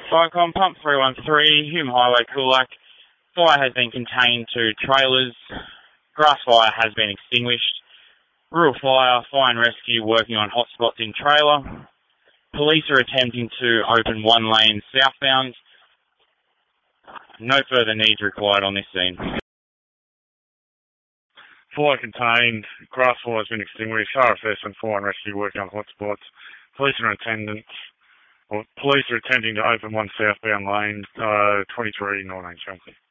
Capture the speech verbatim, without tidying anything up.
Firecom Pump three one three, Hume Highway, Coolac. Fire has been contained to trailers. Grass fire has been extinguished. Rural Fire, Fire and Rescue working on hotspots in trailer. Police are attempting to open one lane southbound. No further needs required on this scene. Fire contained. Grass fire has been extinguished. R F S and Fire and Rescue working on hotspots. Police are attendant. Or police are attempting to open one southbound lane, uh, twenty-three nineteen Chelsea.